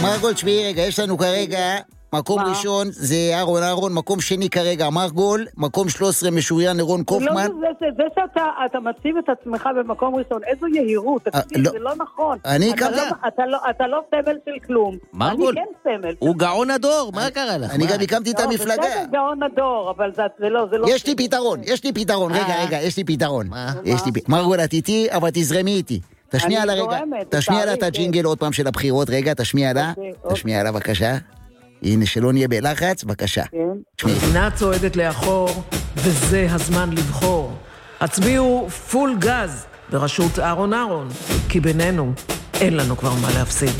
מרגול, תשמעי רגע, יש לנו כרגע מקום ראשון זה אהרון, מקום שני כרגע מרגול, מקום 13 משוריין לרון קופמן. זה שאתה מציב את עצמך במקום ראשון, איזו יהירות, זה לא נכון. אתה לא סמל של כלום. מרגול, אני כן סמל. הוא גאון הדור, מה קרה לך? אני גם הקמתי את המפלגה. זה גאון הדור, אבל זה לא... יש לי פתרון, רגע, יש לי פתרון. מרגול, את איתי, אבל תזרמי איתי. תשמיע לה את הג'ינגל עוד פעם של הבחירות, רגע, תשמיע לה, בבקשה. הנה, שלא נהיה בלחץ, בבקשה. מדינה צועדת לאחור, וזה הזמן לבחור. הצביעו פול גז בראשות אהרון, כי בינינו אין לנו כבר מה להפסיד.